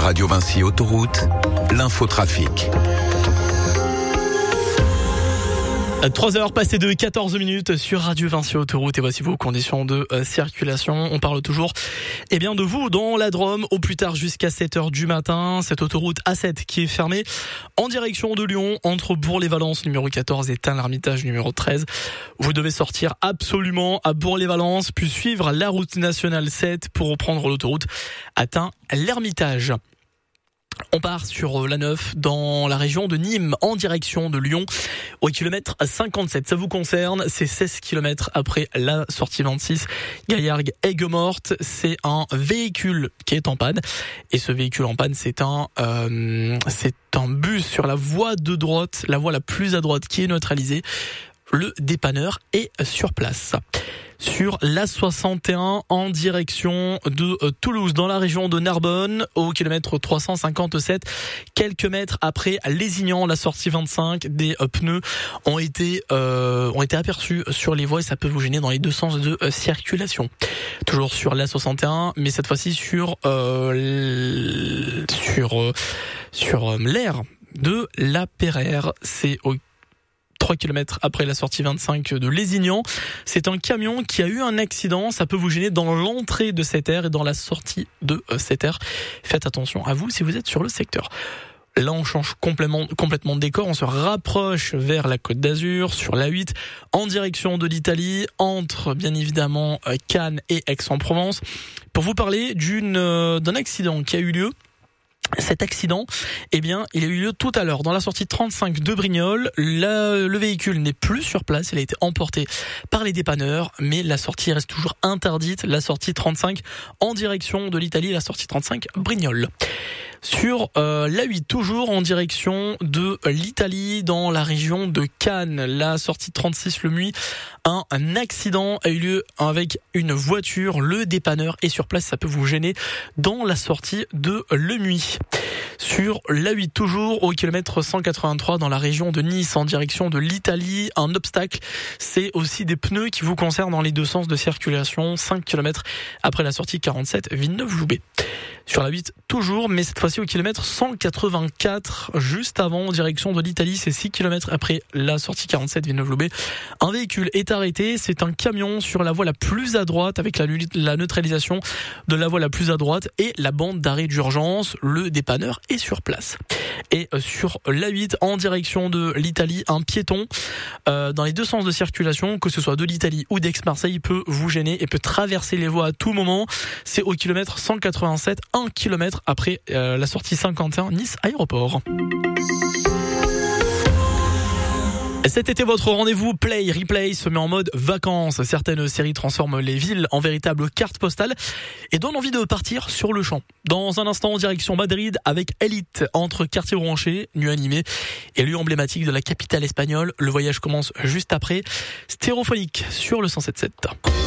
Radio Vinci Autoroute, l'infotrafic. 3h passées de 14 minutes sur Radio Vinci Autoroute et voici vos conditions de circulation. On parle toujours de vous dans la Drôme au plus tard jusqu'à 7h du matin. Cette autoroute A7 qui est fermée en direction de Lyon entre Bourg-les-Valences numéro 14 et Tain-l'Hermitage numéro 13. Vous devez sortir absolument à Bourg-les-Valences puis suivre la route nationale 7 pour reprendre l'autoroute à Tain-l'Hermitage. On part sur la 9 dans la région de Nîmes en direction de Lyon au kilomètre 57. Ça vous concerne, c'est 16 km après la sortie 26 Gaillargues-Aigues-Mortes. C'est un véhicule qui est en panne et ce véhicule en panne c'est un bus sur la voie de droite, la voie la plus à droite qui est neutralisée. Le dépanneur est sur place. Sur l'A61 en direction de Toulouse, dans la région de Narbonne, au kilomètre 357, quelques mètres après Lézignan, la sortie 25, des pneus ont été aperçus sur les voies et ça peut vous gêner dans les deux sens de circulation. Toujours sur l'A61, mais cette fois-ci sur l'aire de la Peyrère. C'est au 3 km après la sortie 25 de Lézignan. C'est un camion qui a eu un accident. Ça peut vous gêner dans l'entrée de cette aire et dans la sortie de cette aire. Faites attention à vous si vous êtes sur le secteur. Là, on change complètement de décor. On se rapproche vers la Côte d'Azur, sur l'A8, en direction de l'Italie, entre, bien évidemment, Cannes et Aix-en-Provence, pour vous parler d'un accident qui a eu lieu. Cet accident, il a eu lieu tout à l'heure dans la sortie 35 de Brignoles. Le véhicule n'est plus sur place, il a été emporté par les dépanneurs, mais la sortie reste toujours interdite. La sortie 35 en direction de l'Italie, la sortie 35 Brignoles. Sur l'A8, toujours en direction de l'Italie, dans la région de Cannes, la sortie 36 Le Muy, un accident a eu lieu avec une voiture. Le dépanneur est sur place, ça peut vous gêner dans la sortie de Le Muy. Sur l'A8, toujours au kilomètre 183 dans la région de Nice, en direction de l'Italie, un obstacle, c'est aussi des pneus qui vous concernent dans les deux sens de circulation, 5 km après la sortie 47 Villeneuve-Loubet. Sur la 8, toujours, mais cette fois-ci au kilomètre 184, juste avant, en direction de l'Italie, c'est 6 km après la sortie 47 Villeneuve-Loubet. Un véhicule est arrêté, c'est un camion sur la voie la plus à droite, avec la neutralisation de la voie la plus à droite et la bande d'arrêt d'urgence. Le dépanneur est sur place. Et sur l'A8, en direction de l'Italie, un piéton dans les deux sens de circulation, que ce soit de l'Italie ou d'Aix-Marseille, peut vous gêner et peut traverser les voies à tout moment. C'est au kilomètre 187, 1 km après la sortie 51 Nice Aéroport. Cet été, votre rendez-vous Play Replay se met en mode vacances. Certaines séries transforment les villes en véritables cartes postales et donnent envie de partir sur le champ. Dans un instant, en direction Madrid avec Elite, entre quartier branché, nuit animée et lieu emblématique de la capitale espagnole. Le voyage commence juste après. Stéréophonique sur le 107.7.